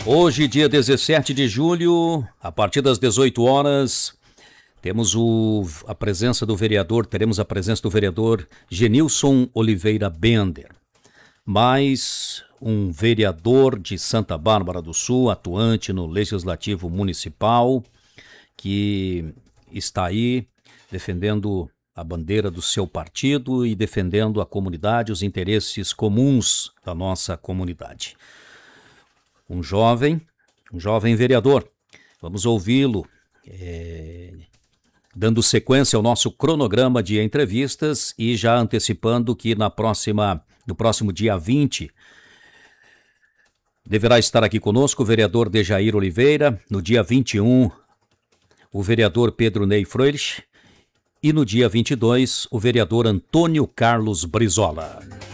Hoje, dia 17 de julho, a partir das 18 horas, teremos a presença do vereador Genilson Oliveira Bender. Mais um vereador de Santa Bárbara do Sul, atuante no Legislativo Municipal, que está aí defendendo a bandeira do seu partido e defendendo a comunidade, os interesses comuns da nossa comunidade. Um jovem vereador. Vamos ouvi-lo, dando sequência ao nosso cronograma de entrevistas e já antecipando que no próximo dia 20, deverá estar aqui conosco o vereador Dejair Oliveira, no dia 21, o vereador Pedro Ney Froelich e no dia 22, o vereador Antônio Carlos Brizola.